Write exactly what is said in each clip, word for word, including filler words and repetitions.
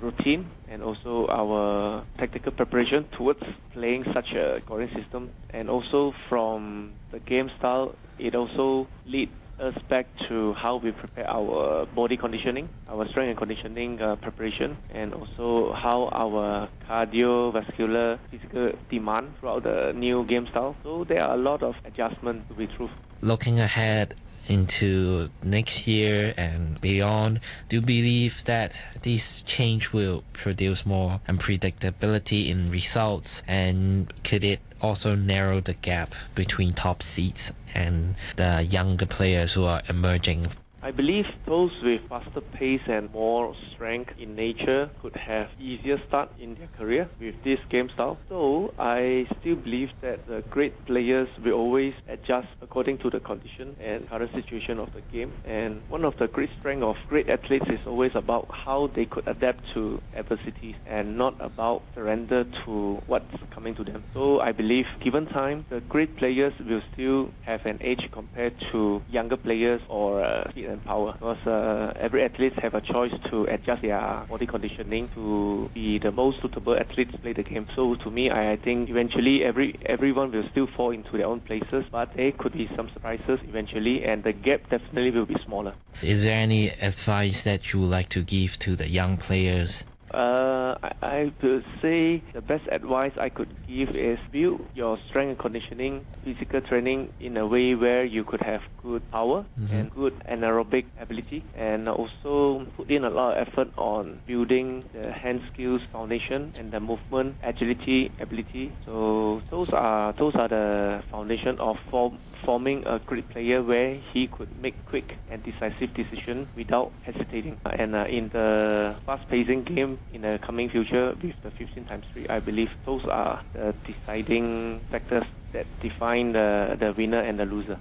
routine and also our tactical preparation towards playing such a scoring system. And also from the game style, it also leads us back to how we prepare our body conditioning, our strength and conditioning uh, preparation, and also how our cardiovascular physical demand throughout the new game style. So there are a lot of adjustments, to be true. Looking ahead into next year and beyond, do you believe that this change will produce more unpredictability in results, and could it also narrow the gap between top seeds and the younger players who are emerging? I believe those with faster pace and more strength in nature could have easier start in their career with this game style. So I still believe that the great players will always adjust according to the condition and current situation of the game. And one of the great strengths of great athletes is always about how they could adapt to adversities and not about surrender to what's coming to them. So I believe given time, the great players will still have an edge compared to younger players or uh, speed and power, because uh, every athlete have a choice to adjust their body conditioning to be the most suitable athletes to play the game. So to me, I, I think eventually every everyone will still fall into their own places, but there could be some surprises eventually, and the gap definitely will be smaller. Is there any advice that you would like to give to the young players? Uh, I, I would say the best advice I could give is build your strength and conditioning, physical training in a way where you could have good power mm-hmm. and good anaerobic ability, and also put in a lot of effort on building the hand skills foundation and the movement, agility, ability. So those are those are the foundation of form, forming a great player where he could make quick and decisive decisions without hesitating. And uh, in the fast-pacing game in the coming future with the fifteen times three, I believe those are the deciding factors that define the, the winner and the loser.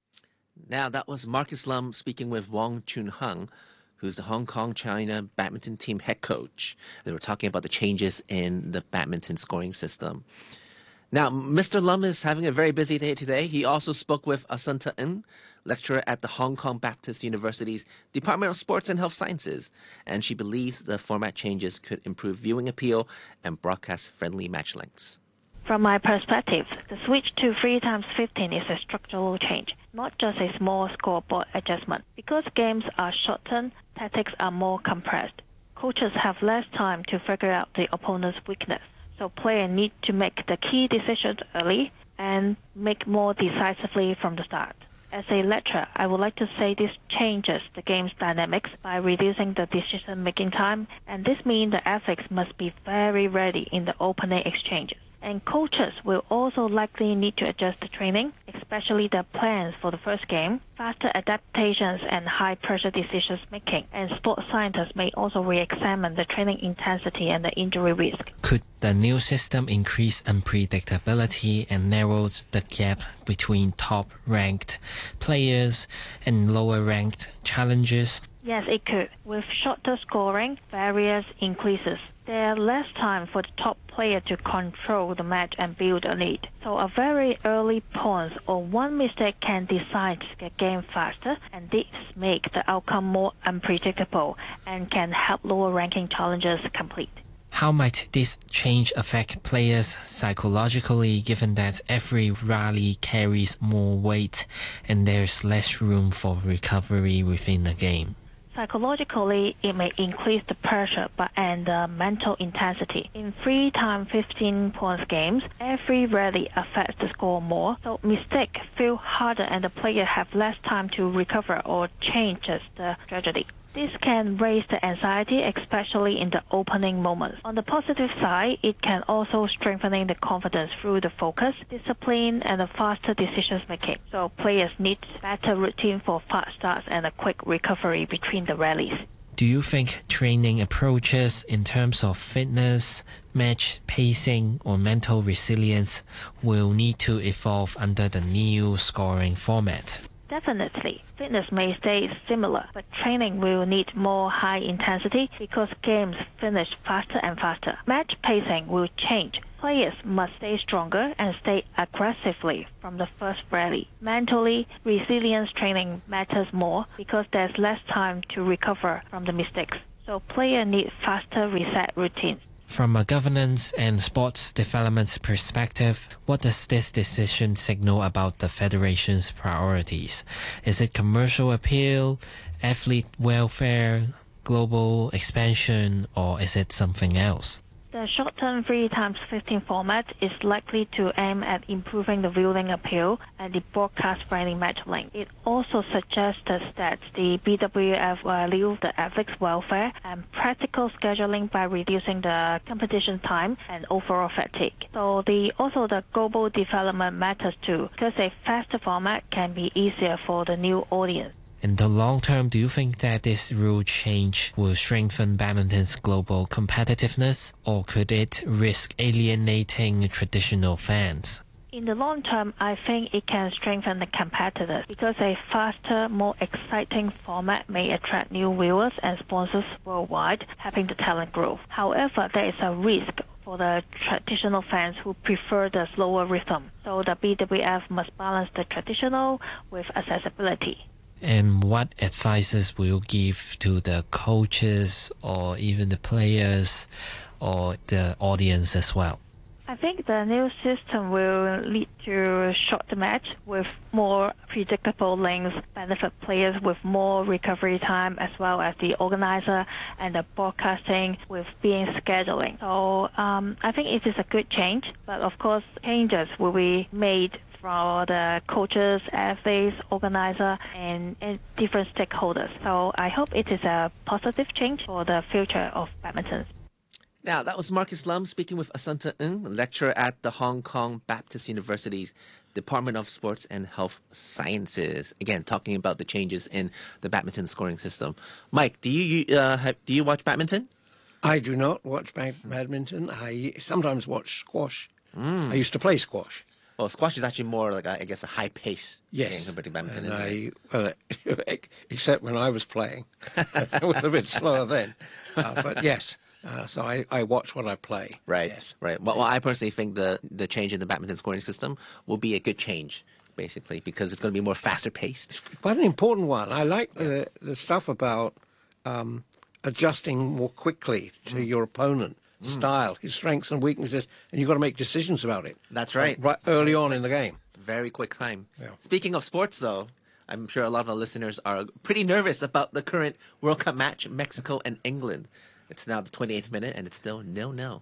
Now, that was Marcus Lum speaking with Wong Chun Hung, who's the Hong Kong China badminton team head coach. They were talking about the changes in the badminton scoring system. Now, Mister Lum is having a very busy day today. He also spoke with Assunta Ng, lecturer at the Hong Kong Baptist University's Department of Sports and Health Sciences, and she believes the format changes could improve viewing appeal and broadcast-friendly match lengths. From my perspective, the switch to three times fifteen is a structural change, not just a small scoreboard adjustment. Because games are shortened, tactics are more compressed. Coaches have less time to figure out the opponent's weakness. So players need to make the key decisions early and make more decisively from the start. As a lecturer, I would like to say this changes the game's dynamics by reducing the decision-making time, and this means the athletes must be very ready in the opening exchanges. And coaches will also likely need to adjust the training, especially the plans for the first game, faster adaptations and high-pressure decision-making. And sports scientists may also re-examine the training intensity and the injury risk. Could the new system increase unpredictability and narrow the gap between top-ranked players and lower-ranked challengers? Yes, it could. With shorter scoring, various increases. There are less time for the top player to control the match and build a lead. So a very early point or one mistake can decide the game faster, and this makes the outcome more unpredictable and can help lower-ranking challengers complete. How might this change affect players psychologically, given that every rally carries more weight and there's less room for recovery within the game? Psychologically, it may increase the pressure but and the mental intensity. In three times fifteen points games, every rally affects the score more, so mistakes feel harder and the player have less time to recover or change the strategy. This can raise the anxiety, especially in the opening moments. On the positive side, it can also strengthen the confidence through the focus, discipline, and the faster decision making. So players need better routine for fast starts and a quick recovery between the rallies. Do you think training approaches in terms of fitness, match pacing, or mental resilience will need to evolve under the new scoring format? Definitely. Fitness may stay similar, but training will need more high intensity because games finish faster and faster. Match pacing will change. Players must stay stronger and stay aggressively from the first rally. Mentally, resilience training matters more because there's less time to recover from the mistakes. so players need faster reset routines. From a governance and sports development perspective, what does this decision signal about the federation's priorities? Is it commercial appeal, athlete welfare, global expansion, or is it something else? The short-term three times fifteen format is likely to aim at improving the viewing appeal and the broadcast-friendly match length. It also suggests that the B W F will value the athletes' welfare and practical scheduling by reducing the competition time and overall fatigue. So the also the global development matters too, because a faster format can be easier for the new audience. In the long term, do you think that this rule change will strengthen badminton's global competitiveness, or could it risk alienating traditional fans? In the long term, I think it can strengthen the competitors because a faster, more exciting format may attract new viewers and sponsors worldwide, helping the talent growth. However, there is a risk for the traditional fans who prefer the slower rhythm. So the B W F must balance the traditional with accessibility. And what advices will you give to the coaches or even the players or the audience as well? I think the new system will lead to shorter match with more predictable lengths, benefit players with more recovery time, as well as the organizer and the broadcasting with being scheduling. So um, I think it is a good change, but of course changes will be made for the coaches, athletes, organizer, and, and different stakeholders. So I hope it is a positive change for the future of badminton. Now, that was Marcus Lum speaking with Assunta Ng, lecturer at the Hong Kong Baptist University's Department of Sports and Health Sciences. Again, talking about the changes in the badminton scoring system. Mike, do you uh, have, do you watch badminton? I do not watch badminton. I sometimes watch squash. Mm. I used to play squash. Well, squash is actually more like, I guess, a high pace yes. game compared to badminton. And isn't I, it? well, except when I was playing. It was a bit slower then. Uh, but yes, uh, so I, I watch what I play. Right, yes. right. Well, well, I personally think the, the change in the badminton scoring system will be a good change, basically, because it's going to be more faster paced. It's quite an important one. I like the, the stuff about um, adjusting more quickly to mm. your opponent. Mm. Style, his strengths and weaknesses, and you've got to make decisions about it. That's right. Right early on in the game. Very quick time. Yeah. Speaking of sports, though, I'm sure a lot of our listeners are pretty nervous about the current World Cup match, Mexico and England. It's now the twenty-eighth minute, and it's still nil-nil.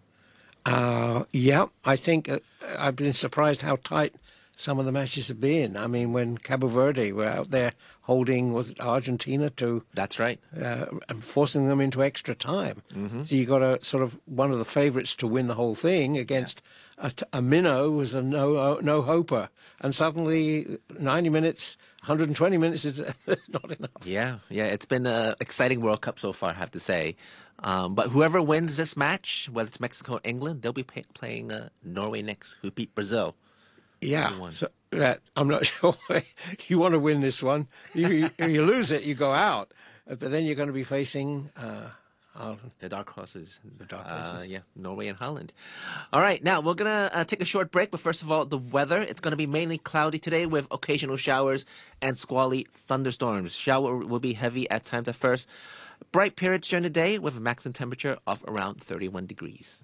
Uh, yeah, I think uh, I've been surprised how tight some of the matches have been. I mean, when Cabo Verde were out there holding, was it Argentina to... That's right. Uh, and forcing them into extra time. Mm-hmm. So you got a sort of one of the favourites to win the whole thing against yeah. a, a minnow who was a no no hoper, and suddenly ninety minutes, one hundred twenty minutes is not enough. Yeah, yeah, it's been an exciting World Cup so far, I have to say. Um, but whoever wins this match, whether it's Mexico or England, they'll be pay- playing uh, Norway next, who beat Brazil. Yeah, so that I'm not sure you want to win this one. You, you, you lose it, you go out. But then you're going to be facing uh, Ireland. The dark horses. The dark uh, horses. yeah, Norway and Holland. All right, now we're going to uh, take a short break. But first of all, the weather. It's going to be mainly cloudy today with occasional showers and squally thunderstorms. Shower will be heavy at times at first. Bright periods during the day with a maximum temperature of around thirty-one degrees.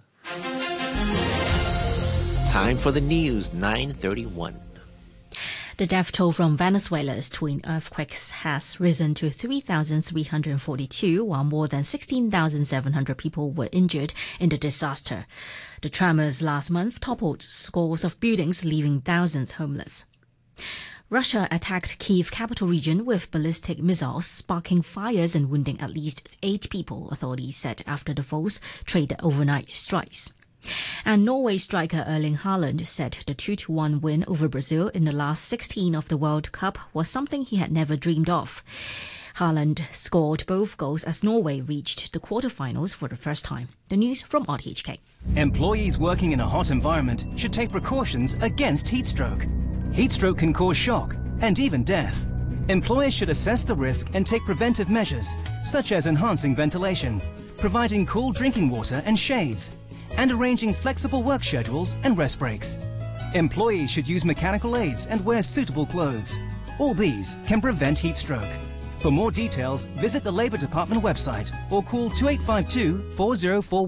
Time for the news, nine thirty-one. The death toll from Venezuela's twin earthquakes has risen to three thousand three hundred forty-two, while more than sixteen thousand seven hundred people were injured in the disaster. The tremors last month toppled scores of buildings, leaving thousands homeless. Russia attacked Kyiv capital region with ballistic missiles, sparking fires and wounding at least eight people, authorities said after the force traded overnight strikes. And Norway striker Erling Haaland said the two to one win over Brazil in the last sixteen of the World Cup was something he had never dreamed of. Haaland scored both goals as Norway reached the quarterfinals for the first time. The news from R T H K. Employees working in a hot environment should take precautions against heat stroke. Heat stroke can cause shock and even death. Employers should assess the risk and take preventive measures, such as enhancing ventilation, providing cool drinking water and shades, and arranging flexible work schedules and rest breaks. Employees should use mechanical aids and wear suitable clothes. All these can prevent heat stroke. For more details, visit the Labour Department website or call two eight five two, four zero four one.